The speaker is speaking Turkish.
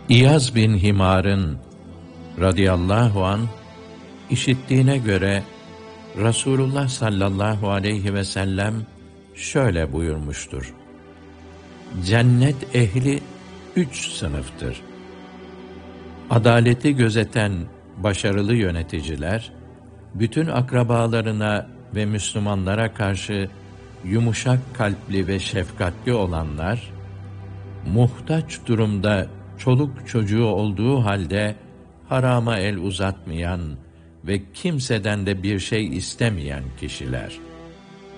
İyaz bin Himar'ın radıyallahu an işittiğine göre Resulullah sallallahu aleyhi ve sellem şöyle buyurmuştur: Cennet ehli 3 sınıftır. Adaleti gözeten başarılı yöneticiler, bütün akrabalarına ve Müslümanlara karşı yumuşak kalpli ve şefkatli olanlar, muhtaç durumda çoluk çocuğu olduğu halde harama el uzatmayan ve kimseden de bir şey istemeyen kişiler.